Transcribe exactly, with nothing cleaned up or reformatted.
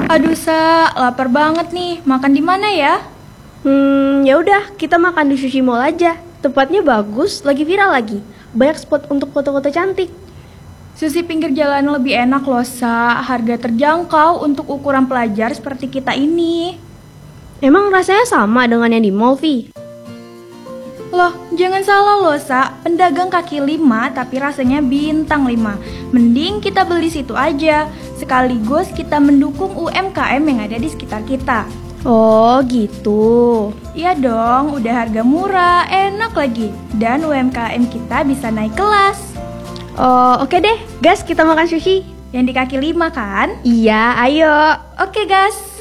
Aduh Sa, lapar banget nih. Makan di mana ya? Hmm, ya udah, kita makan di Sushi Mall aja. Tempatnya bagus, lagi viral lagi. Banyak spot untuk foto-foto cantik. Sushi pinggir jalan lebih enak loh Sa. Harga terjangkau untuk ukuran pelajar seperti kita ini. Emang rasanya sama dengan yang di mall, Vi? Loh, jangan salah loh Sa. Pedagang kaki lima tapi rasanya bintang lima. Mending kita beli situ aja. Sekaligus kita mendukung U M K M yang ada di sekitar kita. Oh gitu. Iya dong, udah harga murah, enak lagi. Dan U M K M kita bisa naik kelas. Oh oke deh, gas kita makan sushi. Yang di kaki lima kan? Iya, ayo. Oke gas.